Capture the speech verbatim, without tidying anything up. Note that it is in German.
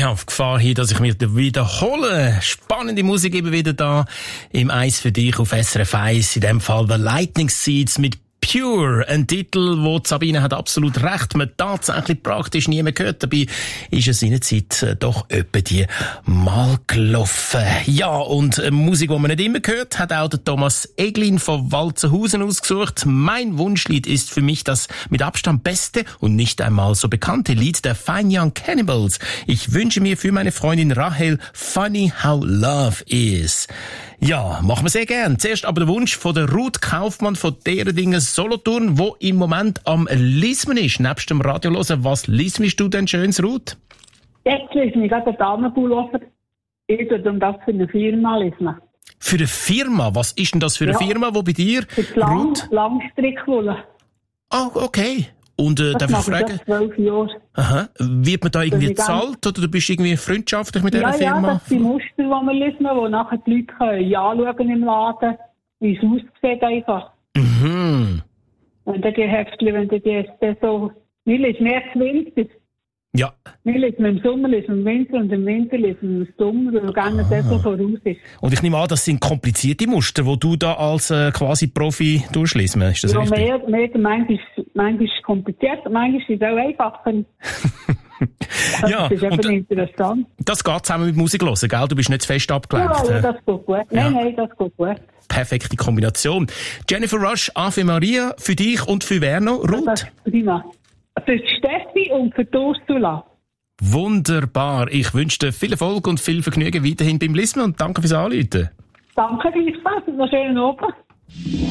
Ja, auf Gefahr hin, dass ich mich wiederhole. Spannende Musik eben wieder da im Eis für dich auf S R F eins. In dem Fall The Lightning Seeds mit Pure, ein Titel, wo Sabine hat absolut recht, man tatsächlich praktisch nie mehr gehört. Dabei ist es in der Zeit äh, doch etwa die mal gelaufen. Ja, und äh, Musik, die man nicht immer hört, hat auch der Thomas Eglin von Walzenhausen ausgesucht. Mein Wunschlied ist für mich das mit Abstand beste und nicht einmal so bekannte Lied der Fine Young Cannibals. Ich wünsche mir für meine Freundin Rahel Funny How Love Is. Ja, machen wir sehr gern. Zuerst aber der Wunsch von der Ruth Kaufmann von Derendingen Solothurn, wo im Moment am Lismen ist, nebst dem Radio hören. Was lismst du denn schönes, Ruth? Jetzt lesen wir gerade den Damenpullover. Ich tue um das für eine Firma lesen. Für eine Firma? Was ist denn das für eine ja. Firma, wo bei dir? Für die Lang- Langstrickwolle. Ah, oh, okay. Und äh, darf ich fragen? Das zwölf Jahre. Aha. Wird man da irgendwie gezahlt oder du bist irgendwie freundschaftlich mit dieser ja, Firma? Ja, das sind Muster, die wir lesen, wo nachher die Leute können anschauen im Laden, wie es aussieht einfach. Mhm. Und dann die Heftchen, wenn du die so... Wir lesen mehr Winter. Ja. Wir lesen im Sommer, lesen im Winter und im Winter lesen im Sommer, weil gerne das so voraus ist. Und ich nehme an, das sind komplizierte Muster, die du da als äh, quasi Profi durchliest. Ist das ja, richtig? mehr, mehr, manchmal, manchmal ist es kompliziert, manchmal ist es auch einfacher. Ja, das ist eben interessant. Das geht zusammen mit Musik hören, gell? Du bist nicht zu fest abgelenkt. Ja, ja, das geht gut. Nein, ja. nein, das geht gut. Perfekte Kombination. Jennifer Rush, Ave Maria, für dich und für Werner. Ruth? Das ist prima. Für die Steffi und für die Ursula. Wunderbar. Ich wünsche dir viel Erfolg und viel Vergnügen weiterhin beim Lismen und danke fürs Anrufen. Danke, viel Spaß und einen schönen Abend.